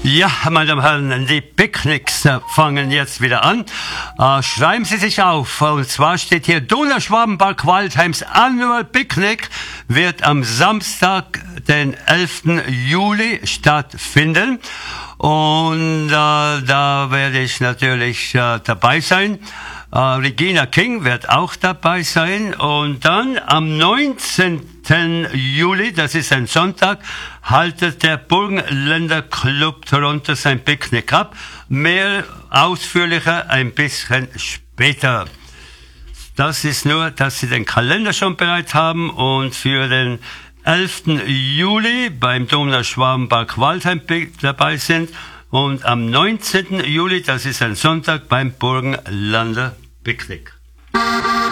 Ja, meine Damen und Herren, die Picknicks fangen jetzt wieder an. Schreiben Sie sich auf. Und zwar steht hier, Donauschwabenpark Waldheims Annual Picnic wird am Samstag, den 11. Juli stattfinden. Und da werde ich natürlich dabei sein. Regina King wird auch dabei sein. Und dann am 19. Juli, das ist ein Sonntag, haltet der Burgenländer Club Toronto sein Picknick ab. Mehr ausführlicher ein bisschen später. Das ist nur, dass Sie den Kalender schon bereit haben und für den 11. Juli beim Donauschwabenpark Waldheim dabei sind und am 19. Juli, das ist ein Sonntag, beim Burgenländer Picknick.